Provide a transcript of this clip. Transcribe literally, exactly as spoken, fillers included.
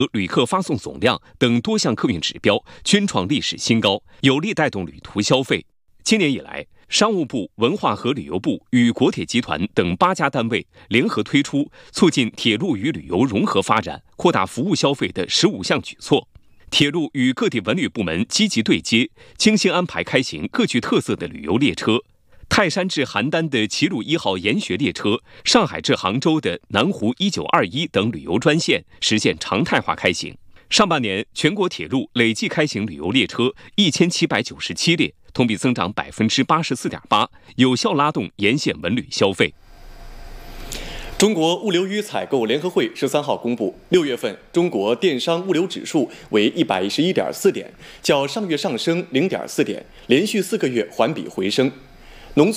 旅客发送总量等多项客运指标均创历史新高，有力带动旅途消费。今年以来，商务部、文化和旅游部与国铁集团等八家单位联合推出促进铁路与旅游融合发展、扩大服务消费的十五项举措。铁路与各地文旅部门积极对接，精心安排开行各具特色的旅游列车。泰山至邯郸的齐鲁一号研学列车，上海至杭州的南湖一九二一等旅游专线实现常态化开行。上半年，全国铁路累计开行旅游列车一千七百九十七列，同比增长百分之八十四点八，有效拉动沿线文旅消费。 中国物流与采购联合会十三号公布，六月份中国电商物流指数为一百一十一点四点，较上月上升零点四点，连续四个月环比回升。